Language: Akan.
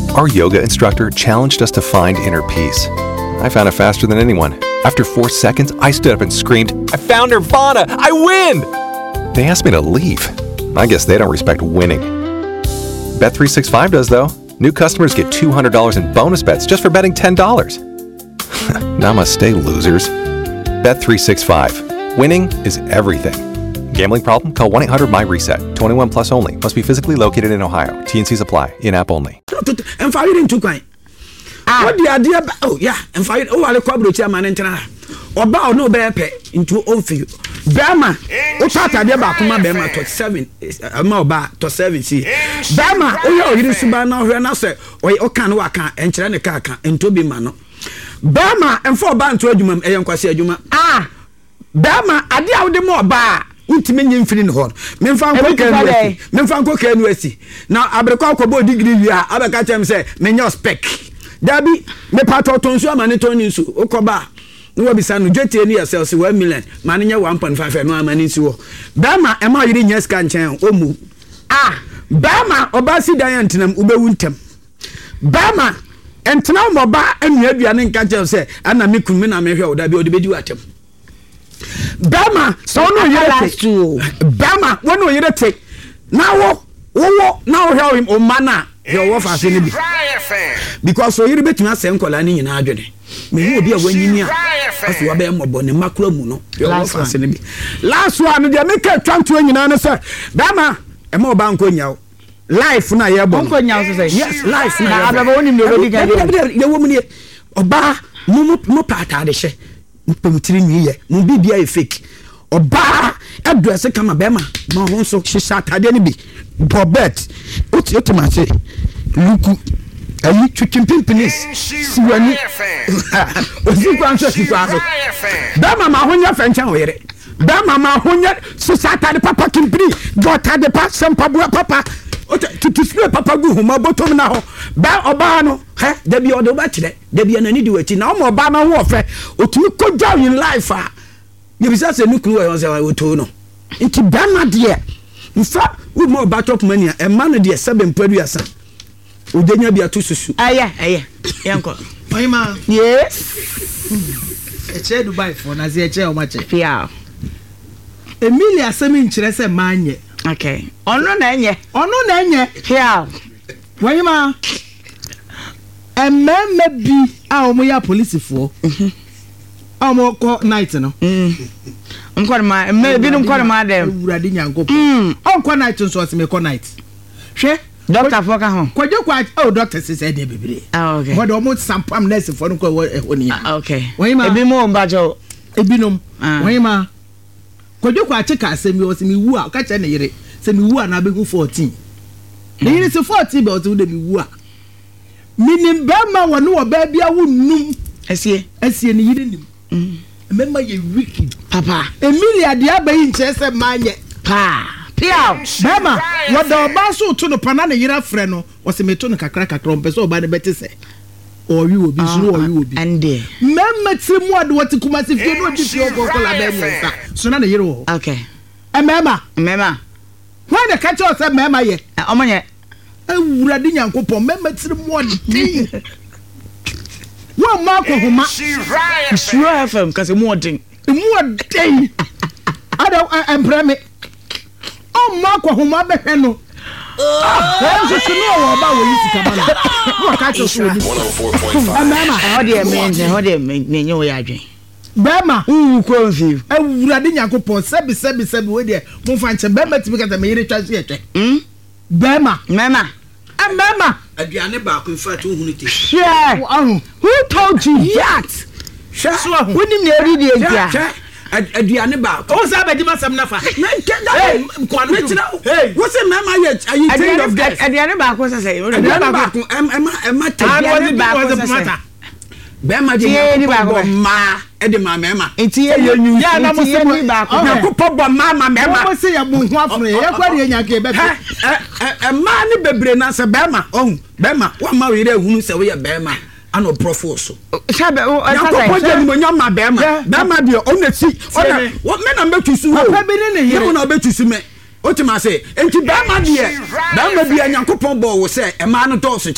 Our yoga instructor challenged us to find inner peace. I found it faster than anyone. After 4 seconds, I stood up and screamed, "I found Nirvana! I win!" They asked me to leave. I guess they don't respect winning. Bet365 does, though. New customers get $200 in bonus bets just for betting $10. Namaste, losers. Bet365. Winning is everything. Gambling problem? Call 1-800-MY-RESET. 21 plus only. Must be physically located in Ohio. T&Cs apply. In-app only. And fire into coin. What the idea? Oh, yeah. And fire. Oh, I'll call the chairman and or bow no bear pay into own for you. Bama. What part of the Bakuma Bama to 7? A more bar to 7. See. Bama. Oh, you didn't now here now say, or you can work and China Kaka and Toby Mano. Bama and 4 bands to Juma, a young Quasia Juma. Bama, I deal the more bar. Ultimate infinite hall. Memfanko can Westy. Now, Abracco degree, you are Abacacham say, Menyo spec. Dabi, me pato tonsu manitoni su, Okoba. No be sanu jeti any yourself 1 million. Mania 1.5 and 1 man into. Bama, am I reading yes can chan, Omu. Bama, Obasi Diantinum, Ube Wintem. Bama, and Tana Moba, and Yabian and Kajam say, and I make Kumina may hear that be the video at him. Bama, so no you Bama, one way you take. Now, now him o mana. Your wife has any because so you bet me same colony in Adrian. Me will be a winning as you are more bonny macro muno. Your wife has any. Last one, they make a trunk to any answer. Bama, a more banco now. Life na ya bon. Yes, life na. I only the woman here. Oba, no part of the share. Mpemtiri niye mu bibia e fake oba address kama bema ma ho so hihya tade ne bi bobet otimase luku ayi twitwimpinis siwani osikwanso sikwaso bema ma honya fenchan were bema ma honya so satade papa kimpiri jotade pa sempa bua papa tutusle papa gu huma botom na ho ba oba no he da bi odo ba kire da bi anani di wachi na o ba na ho ofe otumi kodwa in life a ye bisa se nukru we on se wa to no nti bana de nfa we mo ba top mania e ma no de sebe mpadu asa odenya bi atosusu aya yanko oyima yes e che Dubai for na ze che o ma che pia Emilia semi nkire se manye. Okay. Ono na enye. Here. Wayima. Ememme bi a omo ya police fo. Omo ko night no. Nkwa ma emme bi no nkwa ma dem. Urade nyankopon. Onko night nso se me ko night. Hwe doctor for ka ho. Kwajo kwa doctor se say dey bebre. Okay. But omo sampam nurse for no ko oni. Okay. Wayima. Ebi mo mbajo. Ebinom. Wayima. Kwajo kwa cheka asemi o se mi wu a ka che ne yire. Se mi wu a na begu 14. Ne yire se 14 be o se de mi wu a. Minim bema wonu wo ba bia wonnum. Esie ne yire nim. Remember you wicked. Papa. Emilia de abayi nche se manye. Pa. Pia. Bema wo da oba so to no pana ne yire frɛ no. Wo se meto no kakra mpɛ so oba ne beti se. Owi obi suru owi obi. Ande. Memma timu ade wati kuma se fie no di fie obo la be nsa. So na ne yire wo. Okay. Mema. When the catch us mema ye. Omanye. Awurade nyankopon memma timu ade. One mark of Huma. Sure, FM, because more thing. More day. I don't embrace. Oh, Mark of Huma Beheno. I just know about what you see. 104.5. How do you mean? You are doing. Bema, who calls you? I would have been sebi with you. Mufan Bema to get a mere translator. Bema. Mama, Adriana back in fact, who told you that? Who didn't read it? Adriana back. Oh, Sabbath, must have nothing. Hey, what's the mama yet? Are you tired of that? Adriana back was I say, Adriana back. Bema ma edema mema enti ye nyu ya na mo se ba ko na ko pobo mama mema mo se ya mu hu afre ye kwa de nya ke be ma ni bebre na se bema bema wa ma we re hunu se we ye bema ano profos sabe o sa ko poje ni mo nya ma bema de o na ti o na me na metusu o pa bi ni ye mo na betusu me o ti ma se enti bema de bema bi nya ko pobo wo se e ma no to so